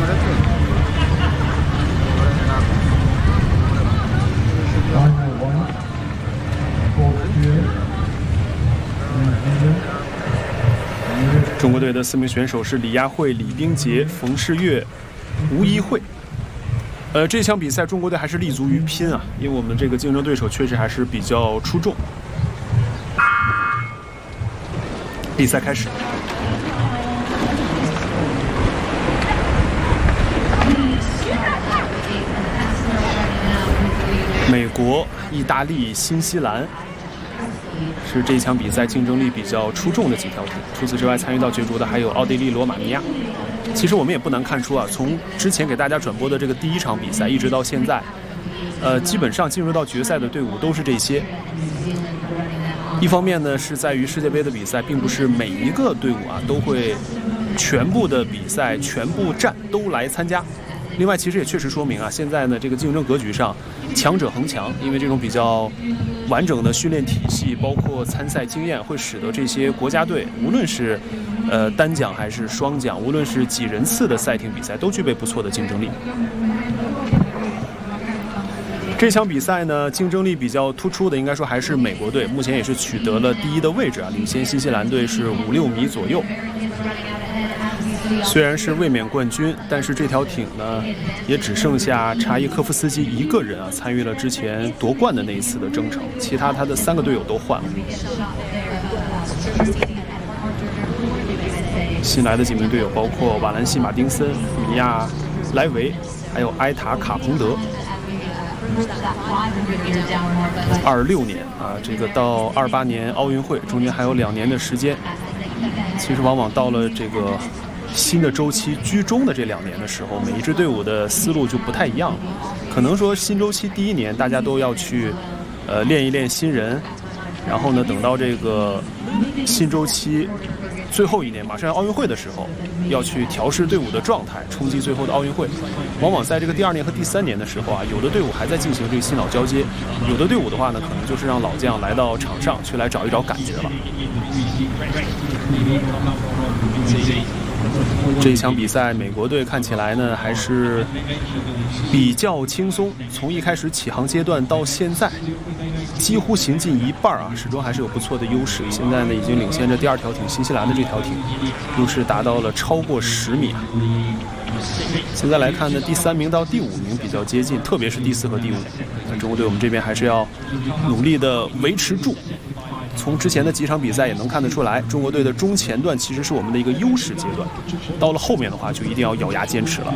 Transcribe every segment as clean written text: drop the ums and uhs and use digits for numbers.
中国队的4名选手是李亚慧、李冰洁、冯诗玥、吴怡慧。这场比赛中国队还是立足于拼啊，因为我们这个竞争对手确实还是比较出众。比赛开始。美国、意大利、新西兰是这一场比赛竞争力比较出众的几条艇。除此之外，参与到角逐的还有奥地利、罗马尼亚。其实我们也不难看出啊，从之前给大家转播的这个第一场比赛一直到现在，基本上进入到决赛的队伍都是这些。一方面呢，是在于世界杯的比赛，并不是每一个队伍啊都会全部的比赛、全部战都来参加。另外，其实也确实说明啊，现在呢这个竞争格局上，强者恒强，因为这种比较完整的训练体系，包括参赛经验，会使得这些国家队，无论是单桨还是双桨，无论是几人次的赛艇比赛，都具备不错的竞争力。这场比赛呢，竞争力比较突出的，应该说还是美国队，目前也是取得了第一的位置啊，领先新西兰队是5-6米左右。虽然是卫冕冠军，但是这条艇呢，也只剩下查伊科夫斯基一个人啊，参与了之前夺冠的那一次的征程，其他他的3个队友都换了。新来的几名队友包括瓦兰西·马丁森、米亚·莱维，还有埃塔·卡彭德。26年啊，这个到28年奥运会中间还有2年的时间。其实往往到了这个新的周期居中的这2年的时候，每一支队伍的思路就不太一样了。可能说新周期第1年大家都要去练一练新人，然后呢，等到这个新周期最后1年马上要奥运会的时候，要去调试队伍的状态，冲击最后的奥运会。往往在这个第2年和第3年的时候啊，有的队伍还在进行这个新老交接，有的队伍的话呢，可能就是让老将来到场上去来找一找感觉了。这一场比赛，美国队看起来呢还是比较轻松，从一开始起航阶段到现在，几乎行进一半啊，始终还是有不错的优势。现在呢，已经领先着第2条艇新西兰的这条艇，优势达到了超过10米啊。现在来看呢，第3名到第5名比较接近，特别是第4和第5。那中国队我们这边还是要努力的维持住。从之前的几场比赛也能看得出来，中国队的中前段其实是我们的一个优势阶段，到了后面的话就一定要咬牙坚持了。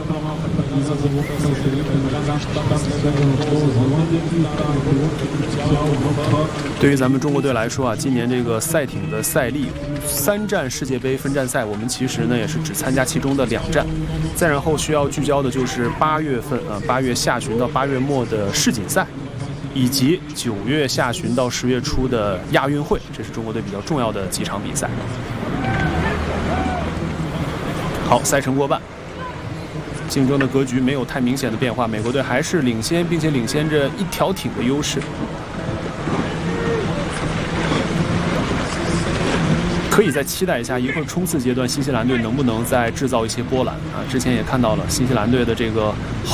对于咱们中国队来说啊，今年这个赛艇的赛例，3站世界杯分站赛，我们其实呢也是只参加其中的2站，再然后需要聚焦的就是8月份8月下旬到8月末的世锦赛。以及9月下旬到10月初的亚运会，这是中国队比较重要的几场比赛。好，赛程过半，竞争的格局没有太明显的变化，美国队还是领先，并且领先着1条艇的优势。可以再期待一下，一会儿冲刺阶段，新西兰队能不能再制造一些波澜啊？之前也看到了新西兰队的这个